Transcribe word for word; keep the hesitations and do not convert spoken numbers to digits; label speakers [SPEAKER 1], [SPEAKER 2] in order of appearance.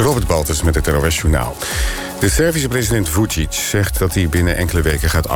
[SPEAKER 1] Robert Baltus met het N O S Journaal. De Servische president Vučić zegt dat hij binnen enkele weken gaat